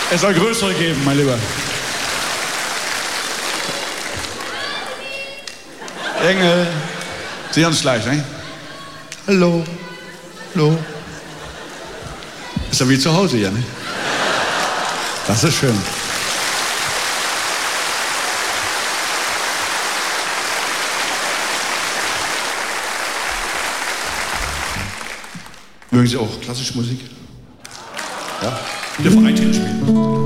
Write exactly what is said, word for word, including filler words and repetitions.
Es soll größere geben, mein Lieber. Engel. Sie uns gleich, ne? Hallo. Hallo. Ist ja wie zu Hause hier, ne? Das ist schön. Mögen Sie auch klassische Musik? Ja? Der Verein hier spielen.